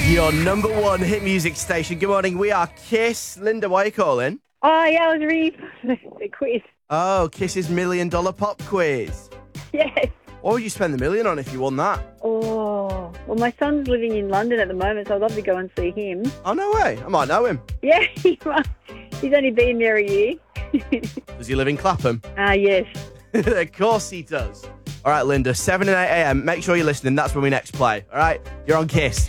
Your number one hit music station. Good morning. We are Kiss. Linda, why are you calling? Oh, yeah, I was reading the quiz. Oh, Kiss's $1 Million Pop Quiz. Yes. What would you spend the million on if you won that? Oh, well, my son's living in London at the moment, so I'd love to go and see him. Oh, no way. I might know him. Yeah, he's only been there a year. Does he live in Clapham? Yes. Of course he does. All right, Linda, 7 and 8 a.m. Make sure you're listening. That's when we next play. All right? You're on Kiss.